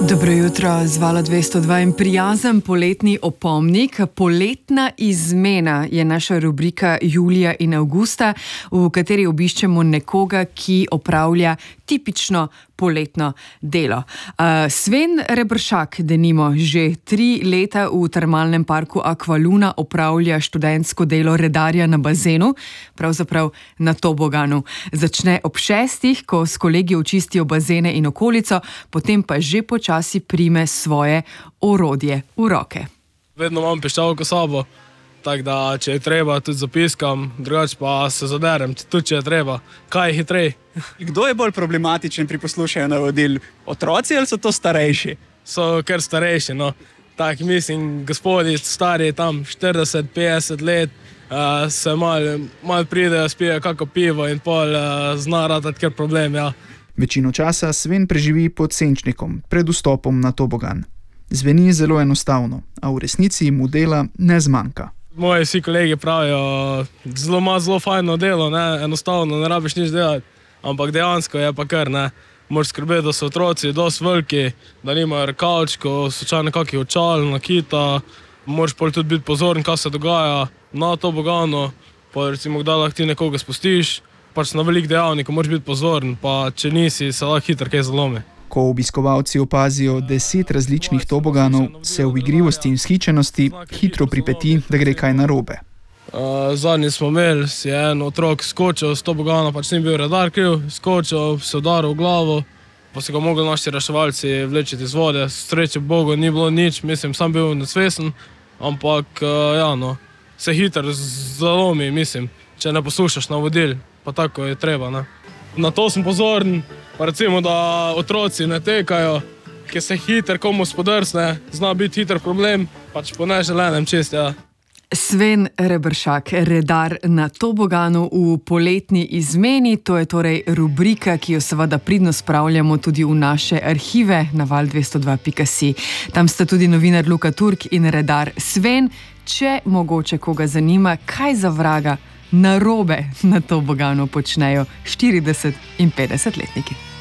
Dobro jutro, z Vala 202 in prijazen poletni opomnik. Poletna izmena je naša rubrika julija in avgusta, v kateri obiščemo nekoga, ki opravlja tipično poletno delo. Sven Rebršak, denimo, že 3 leta v termalnem parku Aqualuna opravlja študentsko delo redarja na bazenu, pravzaprav na toboganu. Začne ob 6, ko s kolegi očistijo bazene in okolico, potem pa že počasi prime svoje orodje v roke. Vedno imam piščalko sabo, tako da če je treba, tudi zapiskam, drugače pa se zaderem, tudi če je treba. Kaj je hitrej? Kdo je bolj problematičen pri poslušanju navodil? Otroci ali so to starejši? So kar starejši, no. Tak, mislim, gospodi stari tam 40-50 let, se malo pridejo, spijo kako pivo in pol zna ratati kar problem, ja. Večino časa Sven preživi pod senčnikom, pred vstopom na tobogan. Zveni zelo enostavno, a v resnici mu dela ne zmanjka. Moji vsi kolegi pravijo, zelo fajno delo, ne? Enostavno, ne rabiš nič delati, ampak dejansko je pa kar, ne. Moraš skrbeti, da so otroci dosti veliki, da nimajo rokavčkov, slučajno kakih očal, nakita, moraš pol tudi biti pozoren, kaj se dogaja na toboganu, pa recimo, kdaj lahko ti nekoga spustiš, pač na velik dejavnik, moraš biti pozoren, pa če nisi, se lahko hitro kaj zalomi. Ko obiskovalci opazijo 10 različnih toboganov, se v igrivosti in vzhičenosti hitro pripeti, da gre kaj narobe. Zadnji smo imeli, si je en otrok skočil s tobogana, pač ni bil redar kriv, skočil, se udaril v glavo, pa so ga mogli naši reševalci vlečiti iz vode. Sreče Bogu ni bilo nič, mislim, sam bil nesvesen, ampak ja, no, se hitro zalomi, mislim, če ne poslušaš navodil, pa tako je treba, ne. Na to sem pozoren, pa recimo, da otroci ne tekajo, ki se hitro komu spodrsne, zna biti hiter problem, pač po neželenem čist, ja. Sven Rebršak, redar na toboganu v poletni izmeni, to je torej rubrika, ki jo seveda pridno spravljamo tudi v naše arhive na val202.si. Tam sta tudi novinar Luka Turk in redar Sven. Če mogoče koga zanima, kaj za vraga narobe na toboganu počnejo 40- in 50-letniki.